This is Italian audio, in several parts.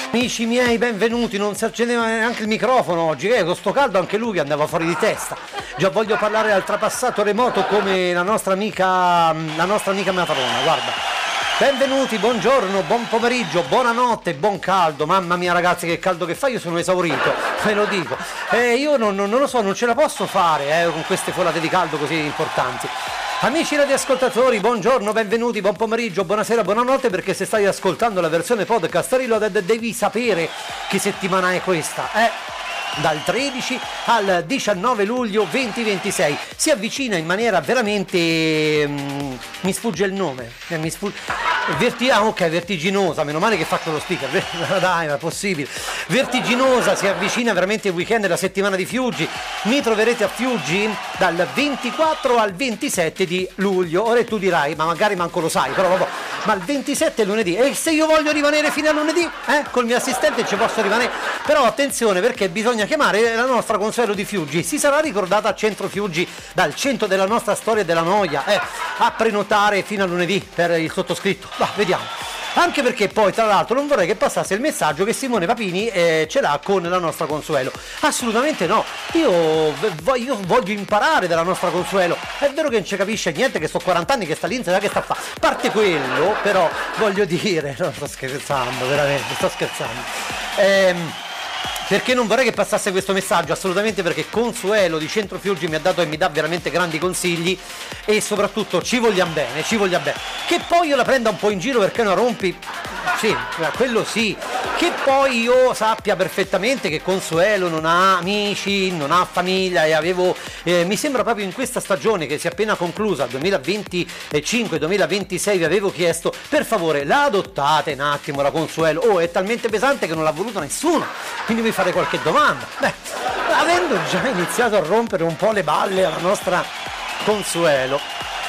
Amici miei, benvenuti. Non si accendeva neanche il microfono oggi, con sto caldo anche lui andava fuori di testa. Già voglio parlare al trapassato remoto come la nostra amica matrona, guarda. Benvenuti, buongiorno, buon pomeriggio, buonanotte, buon caldo. Mamma mia ragazzi, che caldo che fa, io sono esaurito, ve lo dico. Io non lo so, non ce la posso fare con queste folate di caldo così importanti. Amici radioascoltatori, buongiorno, benvenuti, buon pomeriggio, buonasera, buonanotte, perché se stai ascoltando la versione podcast Reloaded devi sapere che settimana è questa, dal 13 al 19 luglio 2026. Si avvicina in maniera veramente mi sfugge il nome, vertiginosa, meno male che faccio lo speaker, dai, ma è possibile, vertiginosa, si avvicina veramente il weekend della settimana di Fiuggi. Mi troverete a Fiuggi dal 24 al 27 di luglio. Ora tu dirai, ma magari manco lo sai, però vabbè, ma il 27 è lunedì, e se io voglio rimanere fino a lunedì, col mio assistente ci posso rimanere, però attenzione, perché bisogna chiamare la nostra Consuelo di Fiuggi. Si sarà ricordata a Centro Fiuggi, dal centro della nostra storia e della noia, a prenotare fino a lunedì per il sottoscritto. Va, vediamo. Anche perché poi tra l'altro non vorrei che passasse il messaggio che Simone Papini ce l'ha con la nostra Consuelo. Assolutamente no, io voglio imparare dalla nostra Consuelo. È vero che non ci capisce niente, che sto 40 anni che sta lì, non sa che sta a fare. Parte quello, però voglio dire, no, sto scherzando, veramente, sto scherzando. Perché non vorrei che passasse questo messaggio, assolutamente, perché Consuelo di Centro Fiuggi mi ha dato e mi dà veramente grandi consigli, e soprattutto ci vogliamo bene. Che poi io la prenda un po' in giro perché non rompi, sì, quello sì. Che poi io sappia perfettamente che Consuelo non ha amici, non ha famiglia, e mi sembra proprio in questa stagione che si è appena conclusa, 2025-2026, vi avevo chiesto, per favore, la adottate un attimo la Consuelo. È talmente pesante che non l'ha voluto nessuno, quindi mi fate qualche domanda. Avendo già iniziato a rompere un po' le balle alla nostra Consuelo,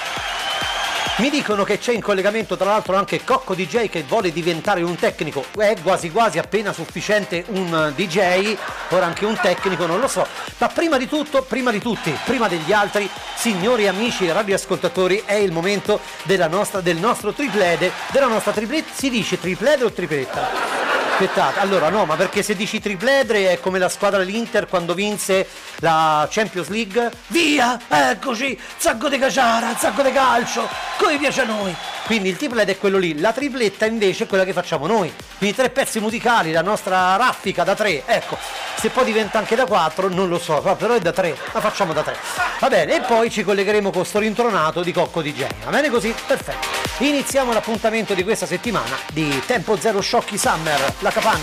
mi dicono che c'è in collegamento tra l'altro anche Cocco DJ, che vuole diventare un tecnico. È quasi appena sufficiente un DJ, ora anche un tecnico, non lo so. Ma prima di tutto, prima di tutti, prima degli altri, signori amici radioascoltatori, è il momento del nostro triplede, della nostra tripletta. Si dice triplede o tripletta? Aspettate, allora no, ma perché se dici tripledre è come la squadra dell'Inter quando vinse la Champions League. Via, eccoci, zacco di caciara, zacco di calcio, come piace a noi. Quindi il triplete è quello lì, la tripletta invece è quella che facciamo noi. Quindi 3 pezzi musicali, la nostra raffica da 3, ecco. Se poi diventa anche da 4 non lo so, però è da 3, la facciamo da 3. Va bene, e poi ci collegheremo con sto rintronato di Cocco DJ. Va bene così? Perfetto. Iniziamo l'appuntamento di questa settimana di Tempo Zero Shocky Summer, la capanna.